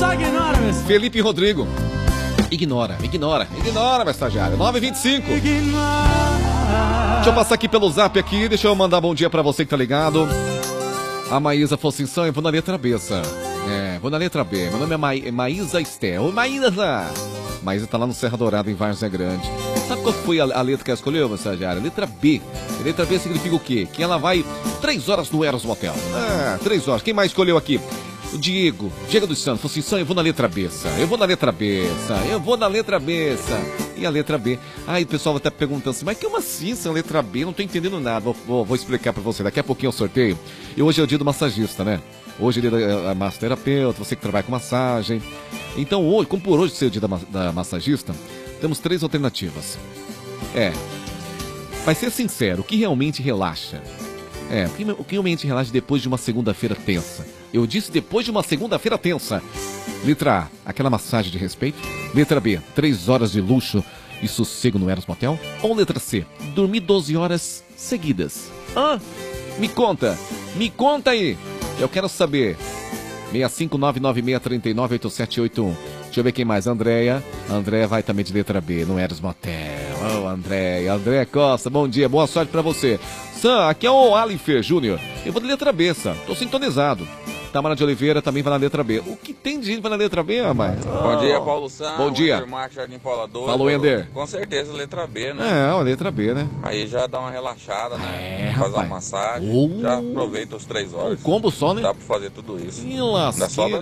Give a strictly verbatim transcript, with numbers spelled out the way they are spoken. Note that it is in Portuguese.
Só ignora, meu estagiário. Felipe Rodrigo. Ignora, ignora, ignora, meu estagiário. nove e vinte e cinco. Ignora. Deixa eu passar aqui pelo zap aqui. Deixa eu mandar bom dia pra você que tá ligado. A Maísa falou assim, Sam, eu vou na letra B, Sam. É, vou na letra B. Meu nome é Ma Maísa Estel. Oi, Maísa. Maísa tá lá no Serra Dourada, em Várzea Grande. Sabe qual foi a, a letra que ela escolheu, meu estagiário? Letra B. E letra B significa o quê? Que ela vai três horas no Eros Motel. Ah, três horas. Quem mais escolheu aqui? O Diego, Diego dos Santos, falou assim, Sam, eu vou na letra B, Sam. Eu vou na letra B, Sam. Eu vou na letra B, Sam. E a letra B. Aí o pessoal vai estar perguntando assim, mas como assim, Sam, letra B? Não tô entendendo nada. Vou, vou, vou explicar pra você. Daqui a pouquinho eu sorteio. E hoje é o dia do massagista, né? Hoje é o dia da massoterapeuta, você que trabalha com massagem. Então hoje, como por hoje ser o dia da, da massagista, temos três alternativas. É, vai ser sincero, o que realmente relaxa? É, o que, o que realmente relaxa depois de uma segunda-feira tensa? Eu disse depois de uma segunda-feira tensa. Letra A, aquela massagem de respeito. Letra B, três horas de luxo e sossego no Eros Motel. Ou letra C, dormir doze horas seguidas. Hã? Me conta, me conta aí. Eu quero saber. seis cinco nove nove seis três nove oito sete oito um. Deixa eu ver quem mais. Andréia. Andréia vai também de letra B, no Eros Motel. Oh, Andréia. Andréia Costa, bom dia. Boa sorte pra você. Sam, aqui é o Alifer Júnior. Eu vou de letra B, Sam. Tô sintonizado. Tamara de Oliveira também vai na letra B. O que tem de gente vai na letra B, rapaz? Oh. Bom dia, Paulo Sam. Bom dia. Ender Marques, Jardim Paula dois. Falou, Ender. Com certeza, letra B, né? É, a letra B, né? Aí já dá uma relaxada, né? É, Faz rapaz. uma massagem. Oh. Já aproveita os três horas. Um combo só, né? Dá pra fazer tudo isso. Ih, lasqueira. Dá só